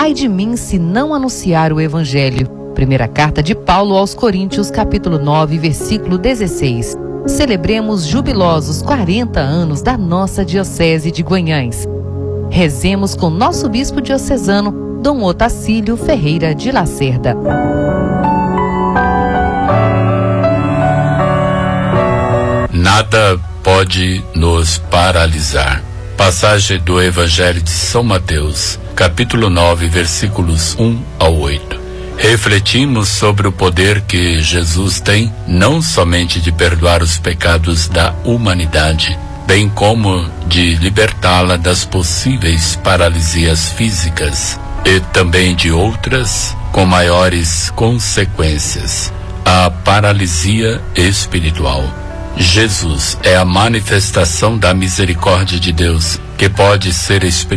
Ai de mim se não anunciar o Evangelho. Primeira carta de Paulo aos Coríntios, capítulo 9, versículo 16. Celebremos jubilosos 40 anos da nossa Diocese de Guanhães. Rezemos com nosso bispo diocesano, Dom Otacílio Ferreira de Lacerda. Nada pode nos paralisar. Passagem do Evangelho de São Mateus, capítulo 9, versículos 1 ao 8. Refletimos sobre o poder que Jesus tem, não somente de perdoar os pecados da humanidade, bem como de libertá-la das possíveis paralisias físicas e também de outras com maiores consequências, a paralisia espiritual. Jesus é a manifestação da misericórdia de Deus, que pode ser experimentada